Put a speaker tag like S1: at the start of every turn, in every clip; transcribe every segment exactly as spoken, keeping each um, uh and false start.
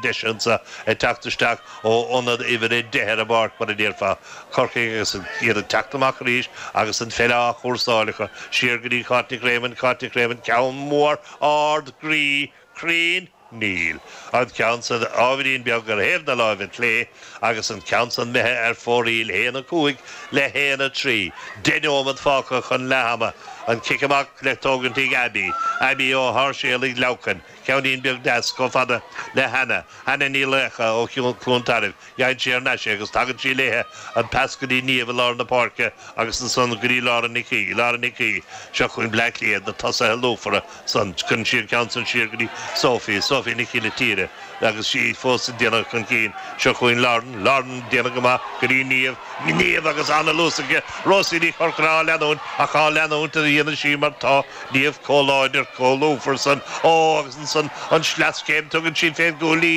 S1: deisiansa a tactaisteach ó onad iver é deher a bark mar a déirfa Corcaigh agus iad a tactamach ríis agus an fellach chósálacha siargarí Cartney Raymond Cartney Raymond ceann mór ard grí crín níl an ceansan ábhíonn beag gur héamh na láimh lé agus an ceansan methe ar fóríl héana cúig le héana trí denómad fácha chun lehama an kickamach le tógantí Abby Abby ó Harshéalaigh Laucan ceannín beag das go fada le hana hana ní lecha ó clúntaribh jaid sé ar neise agus tagan sí léthe an pascadí níomh lá na parca agus an son gurí lára nicí lára nicí seo chuin Blackley na tosa helófara san chun siar ceansan siargarí Sophie Sophie nicí le tíre agus sí fósa déanana chun cín seo chuin láran láran déanana go má gurí níomh níomh agus anna lúsaige Rosaí ní chorcrá leanún a chá leanúnta dhéana sí mar tá níomh cóláidir cólófar san ó agus an san an slascéim tugann sí féh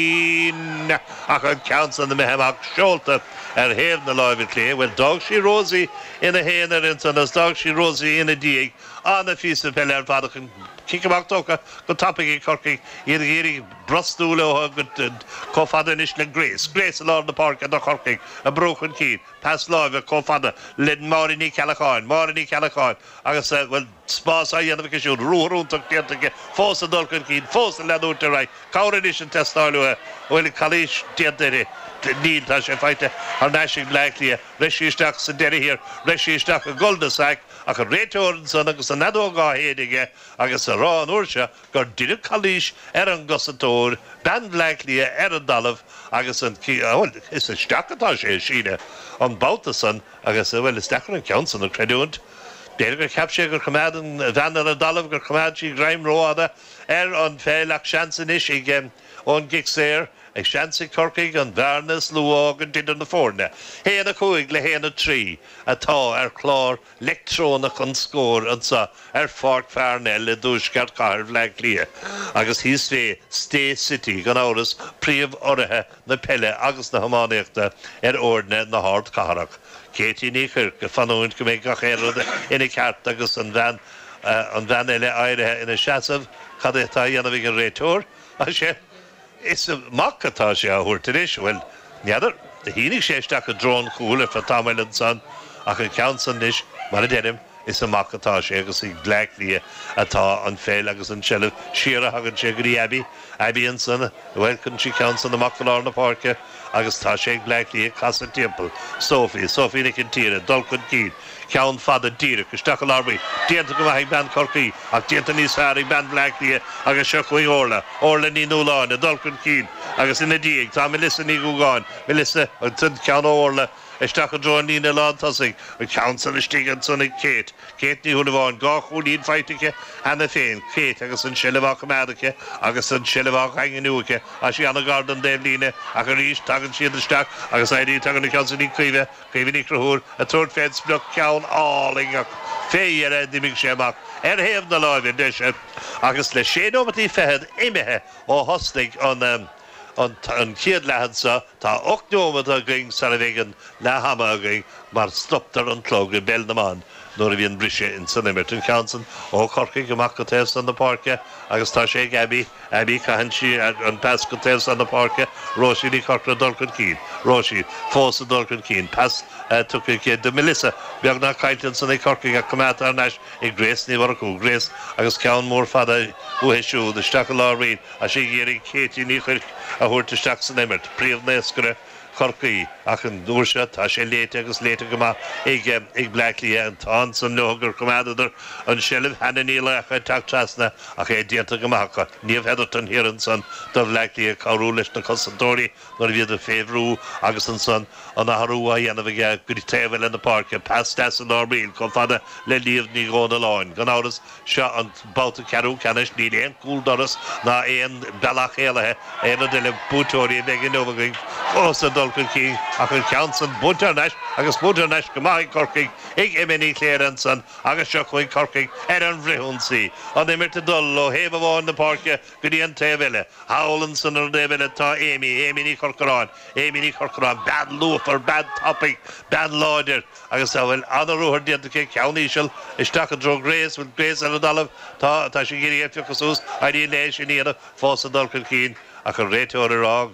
S1: golín ach an ceansan na meheamach seolta ar héamh na láimh lé well dag sí Rosaí ina héanaar in san as dag sí Rosaí ina díag anna físa pelle ar fadachan kickamach tóca go tappaigh Corcaigh iad géirí brostúla ó go cófada inis le Grace Grace a lá na parca do Corcaigh a brochan cín pas láimh a cófada le Máirí Cealacháin Máirí Cealacháin agus well spás a dhéanamh siún rúrúntaach déantaige fósa dulcan cín fósa leanúta ra cabhar inis an testáilú bhfuil calíis déantaire níl tá sé feite ar neising Blackley reisíisteach sa deire hir reisíisteach a Goldasac ach an réiteoran san agus an nadógá héadige agus a rá an úrse gur duine calíis ar an gosatóir ben Blackley ar an dalamh agus an is a steachatá sé síne an báta san agus bhfuil is dechar an ceansan a creúint Déir gur ceap sé gur chumáid an bheanar a dalamh gur chumáid sí graim róáda ar an féileach seansan is ag ón gic séir ag seansaigh Corcaigh an bhearnas luág an duine na fórne. Héana chuig le héana trí atá ar chlár lectrónach an scór an sa ar fárt fearne le dúsgart cairh le lia. Agus hís fé Stay City gan áras príomh orthe na pelle agus na hamáíochta ar ordne na hard carach. Katie ní chur go fanúint go méid gach éad ina ceart agus an bhean an bhean eile áirithe ina seasamh cad étá dhéanamh an réiteoir a sé is a maccatá sé a thuirtaréis well neadidir de hínig séisteach a drón chúla fra Támailin san ach an ceansan níos mar a déirim is a maccatá sé agus i Blackley atá an féil agus an sellh siar a hagann sé gurí Abby Abby an san bhfuil chun sí ceansan na maccaláir na parca agus tá sé Blackley casa timppel Sophie Sophie nic an tíre dulcan cín ceann fada díre go staach a lábí déanta go maithaigh ben Corcaigh ach déanta níos fearr ag ben Blackley agus seo chuig orla orla ní nóláin a dulcan cín agus ina díag tá Melissa ní gúgáin Melissa an tun ceann orla isteach a droin lína lá tosaigh a ceansan istígan sunnig Kate Kate ní thunaháin gá chúlín feitice hena féin Kate agus an sellhach amadacha agus an sellhach ainganúcha a sí anna gardan déim lína a go ríis tagan siad isteach agus éí tagan na ceansan ní cuimhe cuimhe ní cruthúr a tuair féid sbloch ceann áling féar a dimig séach ar héamh na láimh deise agus le séómatí fehead imethe ó hostig an um, an an chiad lehansa tá ochtnómad a going sa a bhégan lehama a going mar stoptar an clog i Belnaman nuair a bhíon brise in san Imerton Council ó Corcaigh amach go taobh san na parca agus tá sé Abby Abby caihann si an pas go taobh san na parca Rosaí ní Corcaigh dulcan cín Rosaí fósa dulcan cín pas tucha cé de Melissa beag na caiitlinn san é Corcaigh a cumát ar neis i Grace ní bhar acu Grace agus ceann mór fada uhéisiú de staach a láirín a sé géirí Katie ní chuir a thuirteteach san Immert príomh néascure Corcaigh ach an dúirse tá sé léite agus léite go ag ag Blackley an tá san nógur cumáidir an sellh hena níla a teachtrasna ach é déanta go macha níomh heidir an hiann san do Blackley a cáú leis na consantóirí nar bhíad a féhrú agus an san an athú a dhéanamh gurí taobh le na parca pas as an ábíl chun fada le líomh ní gána láin gan áras seo an báta ceú cenis ní éon cúl doras ná éon bealach éalathe éana de le bútóirí bheith in nóhaing fósa dulcan cín ach an ceansan buntarneis agus buntarneis go maithaigh Corcaigh ag imení cléireann san agus seo chuig Corcaigh ar an bhrithúnsaí an Imirta dul ó héamh amháin na parca go dtí an taobhile hálann san ar taobhile tá Amy Amy ní Corcoráin Amy ní Corcoráin bad lúfar bad topic bad láidir agus tá bhfuil anarúthar déanta ché ceanníisiil isteach an dro Grace bhfuil Grace ar a dalamh tá tá sé géirí éifteachchasús a dí lééis sin íana fósa dulcan cín ach an réiteoir ará